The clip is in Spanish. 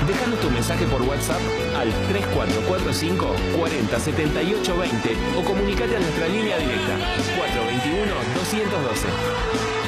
Déjanos tu mensaje por WhatsApp al 3445 40 78 20 o comunicate a nuestra línea directa 421 212.